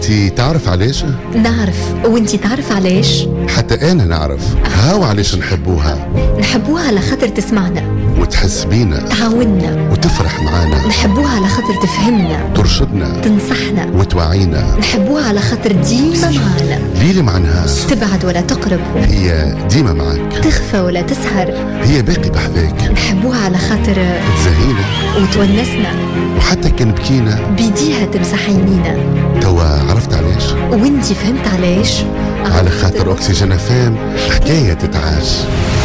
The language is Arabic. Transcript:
انتي تعرف علاش؟ نعرف، وانتي تعرف علاش؟ حتى انا نعرف. هاو علاش نحبوها. نحبوها على خاطر تسمعنا وتحس بينا، تعاوننا، وتفرح معانا. نحبوها على خاطر تفهمنا، ترشدنا، تنصحنا، وتوعينا. نحبوها على خاطر ديما معانا. ليلي معناها تبعد ولا تقرب، هي ديما معك. تخفى ولا تسهر، هي باقي بحذاك. نحبوها على خاطر تزهينا وتونسنا، وحتى كان بكينا بيديها تمسح عينينا. توا عرفت علاش؟ وانتي فهمت علاش؟ على خاطر أكسجين فام حكاية تتعاش.